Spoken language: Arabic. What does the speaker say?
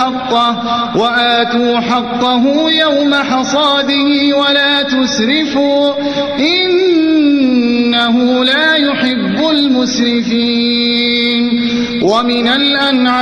وآتوا حقه يوم حصاده ولا تسرفوا إنه لا يحب المسرفين. ومن الأنعام